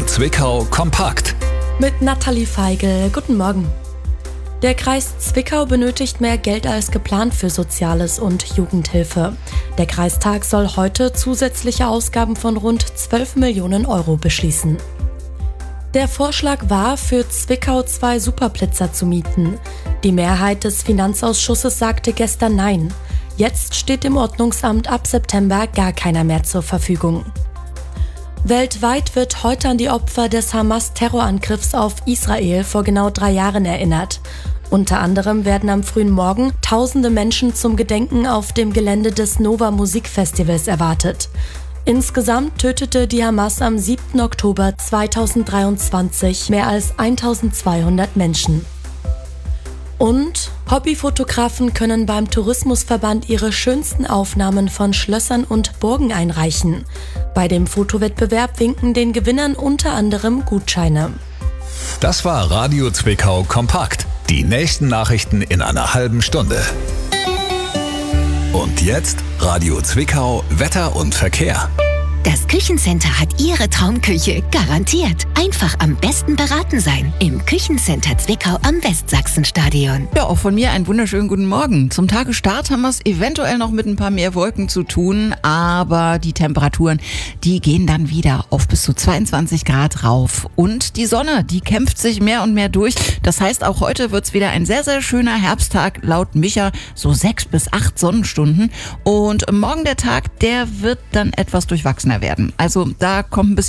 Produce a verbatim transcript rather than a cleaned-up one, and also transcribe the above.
Zwickau kompakt. Mit Nathalie Feigl. Guten Morgen. Der Kreis Zwickau benötigt mehr Geld als geplant für Soziales und Jugendhilfe. Der Kreistag soll heute zusätzliche Ausgaben von rund zwölf Millionen Euro beschließen. Der Vorschlag war, für Zwickau zwei Superblitzer zu mieten. Die Mehrheit des Finanzausschusses sagte gestern Nein. Jetzt steht im Ordnungsamt ab September gar keiner mehr zur Verfügung. Weltweit wird heute an die Opfer des Hamas-Terrorangriffs auf Israel vor genau drei Jahren erinnert. Unter anderem werden am frühen Morgen tausende Menschen zum Gedenken auf dem Gelände des Nova Musikfestivals erwartet. Insgesamt tötete die Hamas am siebten Oktober zweitausenddreiundzwanzig mehr als eintausendzweihundert Menschen. Und Hobbyfotografen können beim Tourismusverband ihre schönsten Aufnahmen von Schlössern und Burgen einreichen. Bei dem Fotowettbewerb winken den Gewinnern unter anderem Gutscheine. Das war Radio Zwickau kompakt. Die nächsten Nachrichten in einer halben Stunde. Und jetzt Radio Zwickau Wetter und Verkehr. Das Küchencenter hat Ihre Traumküche garantiert. Einfach am besten beraten sein. Im Küchencenter Zwickau am Westsachsenstadion. Ja, auch von mir einen wunderschönen guten Morgen. Zum Tagesstart haben wir es eventuell noch mit ein paar mehr Wolken zu tun, aber die Temperaturen, die gehen dann wieder auf bis zu zweiundzwanzig Grad rauf. Und die Sonne, die kämpft sich mehr und mehr durch. Das heißt, auch heute wird es wieder ein sehr, sehr schöner Herbsttag. Laut Micha so sechs bis acht Sonnenstunden. Und morgen der Tag, der wird dann etwas durchwachsener werden. Also da kommt ein bisschen